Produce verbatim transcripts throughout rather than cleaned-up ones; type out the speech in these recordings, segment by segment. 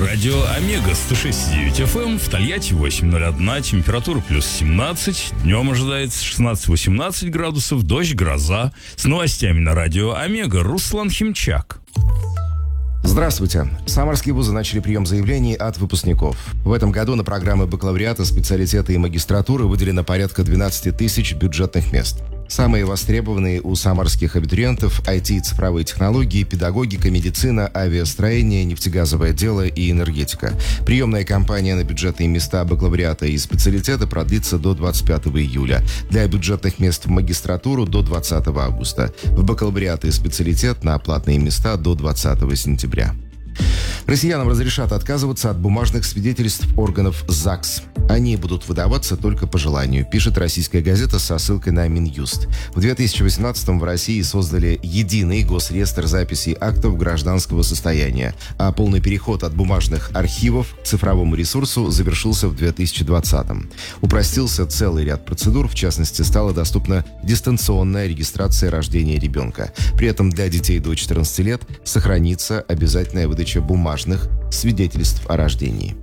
Радио Омега сто шесть и девять эф эм, в Тольятти восемь ноль один, температура плюс семнадцать, днем ожидается шестнадцать-восемнадцать градусов, дождь, гроза. С новостями на Радио Омега Руслан Химчак. Здравствуйте. Самарские вузы начали прием заявлений от выпускников. В этом году на программы бакалавриата, специалитета и магистратуры выделено порядка двенадцать тысяч бюджетных мест. Самые востребованные у самарских абитуриентов – ай ти и цифровые технологии, педагогика, медицина, авиастроение, нефтегазовое дело и энергетика. Приемная кампания на бюджетные места бакалавриата и специалитета продлится до двадцать пятого июля. Для бюджетных мест в магистратуру – до двадцатого августа. В бакалавриат и специалитет на платные места – до двадцатого сентября. Россиянам разрешат отказываться от бумажных свидетельств органов ЗАГС. Они будут выдаваться только по желанию, пишет российская газета со ссылкой на Минюст. В две тысячи восемнадцатом в России создали единый госреестр записей актов гражданского состояния, а полный переход от бумажных архивов к цифровому ресурсу завершился в две тысячи двадцатом. Упростился целый ряд процедур, в частности, стала доступна дистанционная регистрация рождения ребенка. При этом для детей до четырнадцати лет сохранится обязательная выдача бумажных свидетельств о рождении.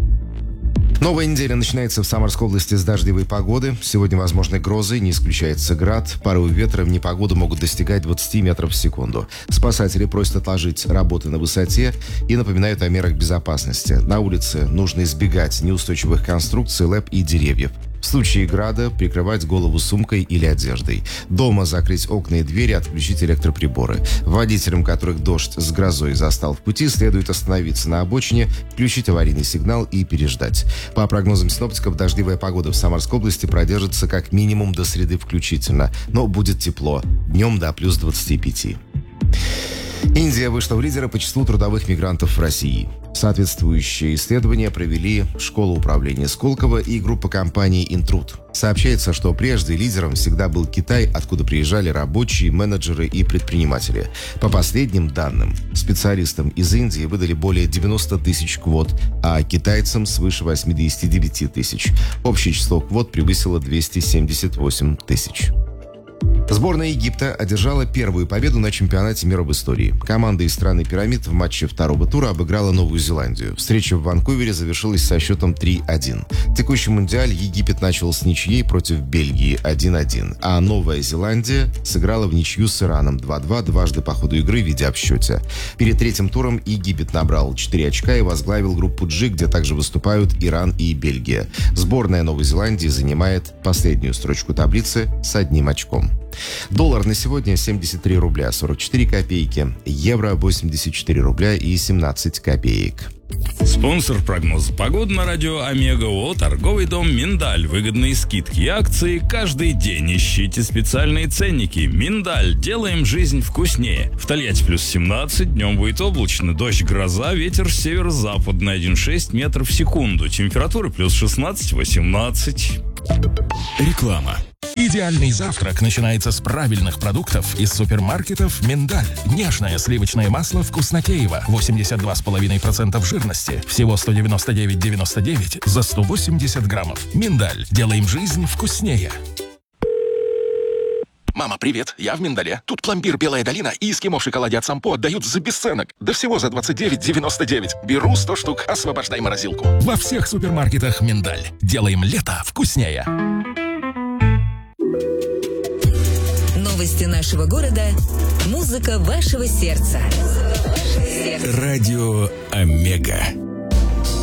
Новая неделя начинается в Самарской области с дождевой погоды. Сегодня возможны грозы, не исключается град. Порывы ветра в непогоду могут достигать двадцати метров в секунду. Спасатели просят отложить работы на высоте и напоминают о мерах безопасности. На улице нужно избегать неустойчивых конструкций, лэп и деревьев. В случае града прикрывать голову сумкой или одеждой. Дома закрыть окна и двери, отключить электроприборы. Водителям, которых дождь с грозой застал в пути, следует остановиться на обочине, включить аварийный сигнал и переждать. По прогнозам синоптиков, дождливая погода в Самарской области продержится как минимум до среды включительно, но будет тепло, днем до плюс двадцати пяти. Индия вышла в лидеры по числу трудовых мигрантов в России. Соответствующие исследования провели Школа управления Сколково и группа компаний «Интруд». Сообщается, что прежде лидером всегда был Китай, откуда приезжали рабочие, менеджеры и предприниматели. По последним данным, специалистам из Индии выдали более девяноста тысяч квот, а китайцам свыше восьмидесяти девяти тысяч. Общее число квот превысило двести семьдесят восемь тысяч. Сборная Египта одержала первую победу на чемпионате мира в истории. Команда из страны пирамид в матче второго тура обыграла Новую Зеландию. Встреча в Ванкувере завершилась со счетом три один. Текущий мундиаль Египет начал с ничьей против Бельгии один один, а Новая Зеландия сыграла в ничью с Ираном два-два дважды по ходу игры, ведя в счете. Перед третьим туром Египет набрал четыре очка и возглавил группу G, где также выступают Иран и Бельгия. Сборная Новой Зеландии занимает последнюю строчку таблицы с одним очком. Доллар на сегодня семьдесят три рубля сорок четыре копейки, евро восемьдесят четыре рубля и семнадцать копеек. Спонсор прогноза погоды на Радио Омега ООО «Торговый дом Миндаль». Выгодные скидки и акции каждый день. Ищите специальные ценники. Миндаль. Делаем жизнь вкуснее. В Тольятти плюс семнадцать, днем будет облачно. Дождь, гроза, ветер северо-западный один целых шесть десятых метров в секунду. Температура плюс шестнадцать-восемнадцать. Реклама. Идеальный завтрак начинается с правильных продуктов из супермаркетов «Миндаль». Нежное сливочное масло «Вкуснотеево» восемьдесят два целых пять десятых процента жирности. Всего сто девяносто девять девяносто девять за сто восемьдесят граммов. «Миндаль». Делаем жизнь вкуснее. Мама, привет, я в Миндале. Тут пломбир «Белая долина» и эскимо в шоколаде от Сампо отдают за бесценок. Да всего за двадцать девять девяносто девять. Беру сто штук, освобождай морозилку. Во всех супермаркетах «Миндаль». Делаем лето вкуснее. Новости нашего города. Музыка вашего сердца. Радио Омега.